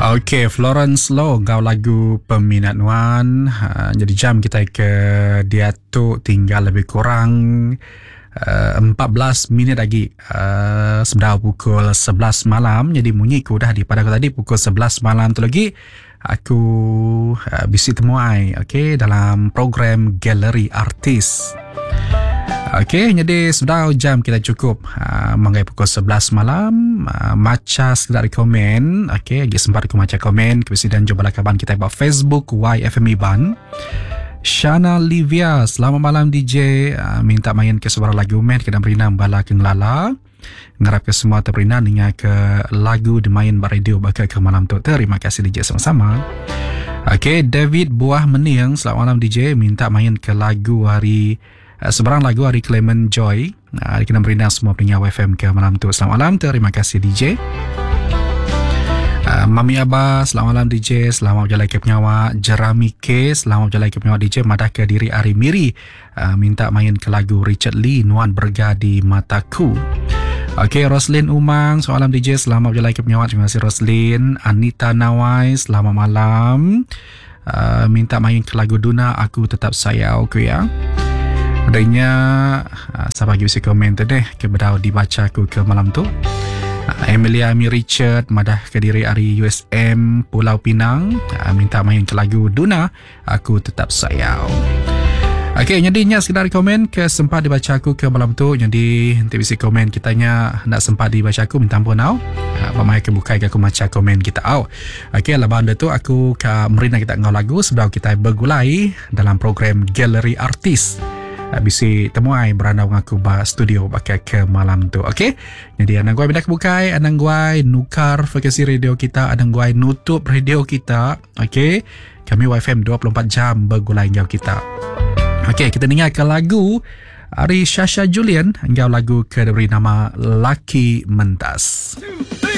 Okey, Florence Low, gau lagu Peminat Wan. Jadi jam kita ke dia tu tinggal lebih kurang 14 minit lagi. Sudah pukul 11 malam. Jadi bunyiku dah pada aku tadi pukul 11 malam tu lagi. Aku bisi temuai dalam program Galeri Artis. Okey, jadi sudah jam kita cukup manggai pukul 11 malam. Maca sekedar komen. Okey, lagi sempat aku maca komen. Kebisi dan jumpa kaban kita buat Facebook YFM Iban. Shana Livia, selamat malam DJ. Minta main ke sebuah lagu men kena berinam bala kenglala. Ngarap ke semua terberinan dengan ke lagu dimain radio bakal ke malam tu. Terima kasih DJ sama-sama. Okey, David Buah Mening, selamat malam DJ. Minta main ke lagu hari sebarang lagu hari Clement Joy. Kena berindah semua pendengar WFM ke malam tu. Selamat malam, terima kasih DJ. Mami Abah, selamat malam DJ. Selamat berjalan ke penyawa. Jeremy K, selamat berjalan ke penyawa DJ. Madah ke diri Ari Miri, minta main ke lagu Richard Lee, Nuan Bergadi Mataku. Okey, Roslyn Umang, selamat malam DJ. Selamat berjalan ke penyawa. Terima kasih Roslyn. Anita Nawai, selamat malam. Minta main ke lagu Duna, Aku Tetap Sayang aku ya. Adanya saya bagi usi komen tu deh kepada dibaca aku ke malam tu. Emilia Ami Richard, madah ke diri Ari USM Pulau Pinang, minta main ke lagu Duna, Aku Tetap Sayang. Okey, jadinya sekedar komen ke sempat dibaca aku ke malam tu. Jadi nanti bisi komen kitanya nak sempat dibaca aku, minta ampun tau. Pamai ke bukai ke aku baca komen kita tau. Okey, lepas tu aku ke merina kita ngau lagu sebelum kita bergulai dalam program Galeri Artis. Bisi temuai beranda mengaku studio pakai ke malam tu. Okey, jadi anang guai pindah ke bukai, anang guai nukar frekuensi radio kita, anang guai nutup radio kita. Okey, kami YFM 24 jam bergulai ngau kita. Okey, kita dengar ke lagu Ari Shasha Julian, ngau lagu ke diberi nama Laki Mentas.